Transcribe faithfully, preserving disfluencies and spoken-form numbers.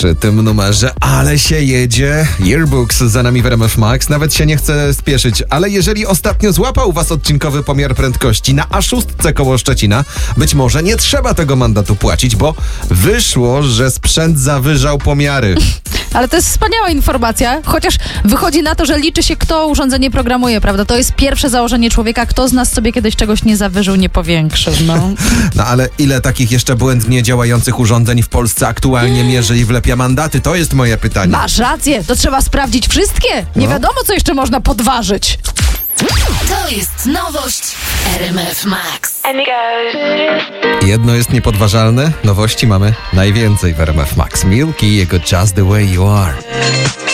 przy tym numerze, ale się jedzie. Yearbooks za nami w R M F Max. Nawet się nie chce spieszyć, ale jeżeli ostatnio złapał was odcinkowy pomiar prędkości na A sześć koło Szczecina, być może nie trzeba tego mandatu płacić, bo wyszło, że sprzęt zawyżał pomiary. Ale to jest wspaniała informacja, chociaż wychodzi na to, że liczy się, kto urządzenie programuje, prawda? To jest pierwsze założenie człowieka. Kto z nas sobie kiedyś czegoś nie zawyżył, nie powiększył, no. No ale ile takich jeszcze błędnie działających urządzeń w Polsce aktualnie mierzy i wlepia mandaty? To jest moje pytanie. Masz rację, to trzeba sprawdzić wszystkie. Nie No. wiadomo, co jeszcze można podważyć. To jest nowość R M F Max. Jedno jest niepodważalne, nowości mamy najwięcej w R M F Max. Milky i jego Just the Way You Are.